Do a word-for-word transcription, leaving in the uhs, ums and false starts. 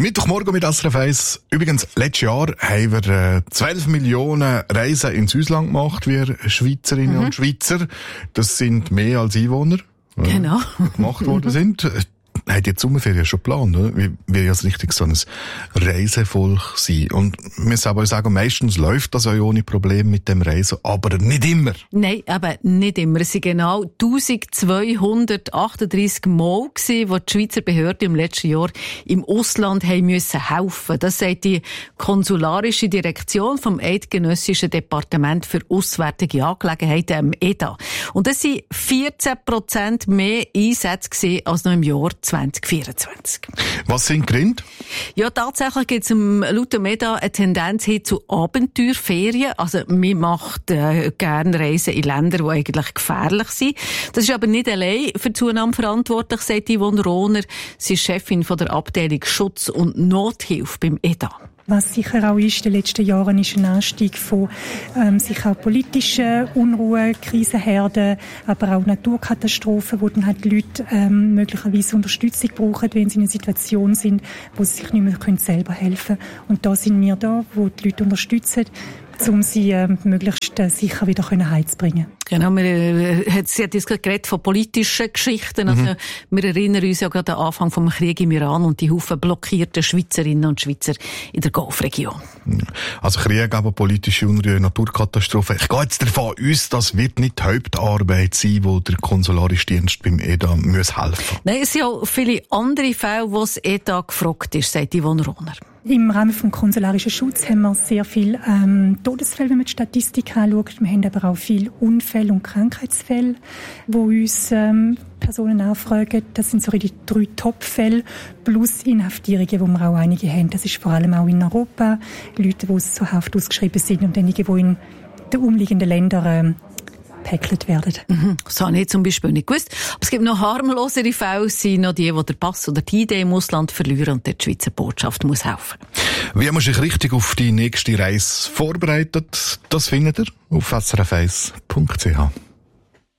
Der Mittwochmorgen mit S R F eins. Übrigens, letztes Jahr haben wir äh, zwölf Millionen Reisen ins Ausland gemacht, wir Schweizerinnen mhm. und Schweizer. Das sind mehr als Einwohner, äh, genau. die gemacht worden sind. Hat die Sommerferien schon geplant, oder? Wie, wie ja richtig so ein Reisevolk sein. Und wir müssen aber sagen, meistens läuft das ja ohne Probleme mit dem Reisen, aber nicht immer. Nein, aber nicht immer. Es waren genau eintausendzweihundertachtunddreissig Mal gewesen, wo die Schweizer Behörden im letzten Jahr im Ausland haben müssen helfen. Das sagt die konsularische Direktion vom Eidgenössischen Departement für Auswärtige Angelegenheiten, dem E D A. Und das waren vierzehn Prozent mehr Einsätze gewesen als noch im Jahr zwanzig vierundzwanzig. Was sind die Gründe? Ja, tatsächlich gibt es laut dem E D A eine Tendenz hin zu Abenteuerferien. Also, man macht äh, gerne Reisen in Länder, die eigentlich gefährlich sind. Das ist aber nicht allein für die Zunahme verantwortlich, sagt Yvonne Rohner. Sie ist Chefin von der Abteilung Schutz und Nothilfe beim E D A. Was sicher auch ist, in den letzten Jahren ist ein Anstieg von ähm, sicher auch politischen Unruhen, Krisenherden, aber auch Naturkatastrophen, wo dann halt die Leute ähm, möglicherweise Unterstützung brauchen, wenn sie in einer Situation sind, wo sie sich nicht mehr können selber helfen können. Und da sind wir da, wo die Leute unterstützen, um sie äh, möglichst äh, sicher wieder heimzubringen. Genau, wir, äh, sie hat jetzt gerade geredet von politischen Geschichten. Also, mhm. wir erinnern uns ja gerade an den Anfang vom Krieg im Iran und die Haufen blockierten Schweizerinnen und Schweizer in der Golfregion. Also Krieg, aber politische Unruhe, Naturkatastrophen. Ich gehe jetzt davon aus, das wird nicht die Hauptarbeit sein, wo der konsularische Dienst beim E D A muss helfen. Nein, es sind auch viele andere Fälle, wo das E D A gefragt ist, sagt Yvonne Rohner. Im Rahmen des konsularischen Schutzes haben wir sehr viele ähm, Todesfälle, wenn man die Statistik anschaut. Wir haben aber auch viele Unfälle und Krankheitsfälle, wo uns ähm, Personen anfragen. Das sind so die drei Top-Fälle plus Inhaftierungen, wo wir auch einige haben. Das ist vor allem auch in Europa. Leute, die zur Haft ausgeschrieben sind und einige, die in den umliegenden Ländern ähm, gepäckelt werden. Mhm. Das habe ich zum Beispiel nicht gewusst. Aber es gibt noch harmlosere Fälle, sind noch die, die den Pass oder die Idee im Ausland verlieren und der die Schweizer Botschaft muss helfen. Wie man sich richtig auf die nächste Reise vorbereitet, das findet ihr auf s r f eins punkt c h.